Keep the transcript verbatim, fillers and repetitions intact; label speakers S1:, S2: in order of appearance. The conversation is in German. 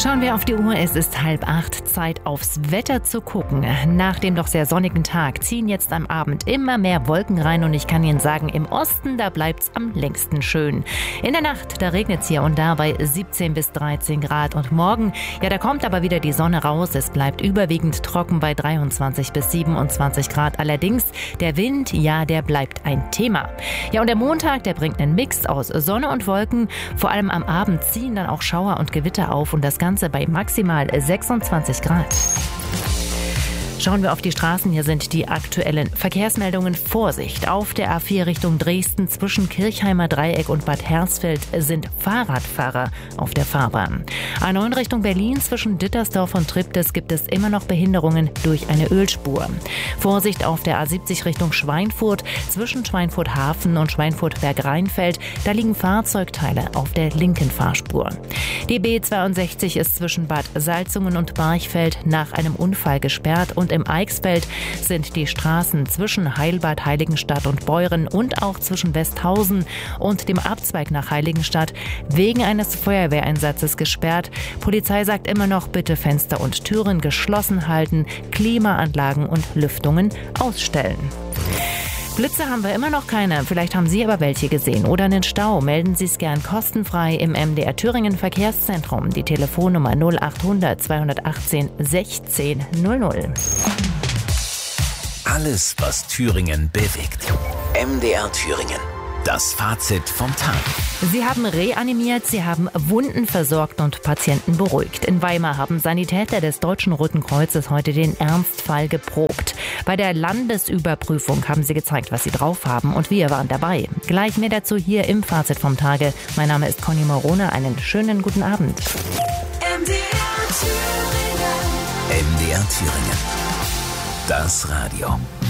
S1: Schauen wir auf die Uhr, es ist halb acht, Zeit aufs Wetter zu gucken. Nach dem doch sehr sonnigen Tag ziehen jetzt am Abend immer mehr Wolken rein und ich kann Ihnen sagen, im Osten, da bleibt's am längsten schön. In der Nacht, da regnet's hier und da bei siebzehn bis dreizehn Grad und morgen, ja, da kommt aber wieder die Sonne raus. Es bleibt überwiegend trocken bei dreiundzwanzig bis siebenundzwanzig Grad. Allerdings, der Wind, ja, der bleibt ein Thema. Ja, und der Montag, der bringt einen Mix aus Sonne und Wolken. Vor allem am Abend ziehen dann auch Schauer und Gewitter auf und das Ganze bei maximal sechsundzwanzig Grad. Schauen wir auf die Straßen. Hier sind die aktuellen Verkehrsmeldungen. Vorsicht! Auf der A vier Richtung Dresden zwischen Kirchheimer Dreieck und Bad Hersfeld sind Fahrradfahrer auf der Fahrbahn. A neun Richtung Berlin zwischen Dittersdorf und Triptis gibt es immer noch Behinderungen durch eine Ölspur. Vorsicht auf der A siebzig Richtung Schweinfurt zwischen Schweinfurt-Hafen und Schweinfurt-Bergrheinfeld. Da liegen Fahrzeugteile auf der linken Fahrspur. Die B zweiundsechzig ist zwischen Bad Salzungen und Barchfeld nach einem Unfall gesperrt und im Eichsfeld sind die Straßen zwischen Heilbad, Heiligenstadt und Beuren und auch zwischen Westhausen und dem Abzweig nach Heiligenstadt wegen eines Feuerwehreinsatzes gesperrt. Polizei sagt immer noch, bitte Fenster und Türen geschlossen halten, Klimaanlagen und Lüftungen ausstellen. Blitze haben wir immer noch keine, vielleicht haben Sie aber welche gesehen oder einen Stau. Melden Sie es gern kostenfrei im M D R Thüringen Verkehrszentrum. Die Telefonnummer null achthundert zweihundertachtzehn sechzehn null null.
S2: Alles, was Thüringen bewegt. M D R Thüringen. Das Fazit vom Tag.
S1: Sie haben reanimiert, sie haben Wunden versorgt und Patienten beruhigt. In Weimar haben Sanitäter des Deutschen Roten Kreuzes heute den Ernstfall geprobt. Bei der Landesüberprüfung haben sie gezeigt, was sie drauf haben und wir waren dabei. Gleich mehr dazu hier im Fazit vom Tage. Mein Name ist Conny Morone. Einen schönen guten Abend.
S3: M D R Thüringen.
S2: M D R Thüringen. Das Radio.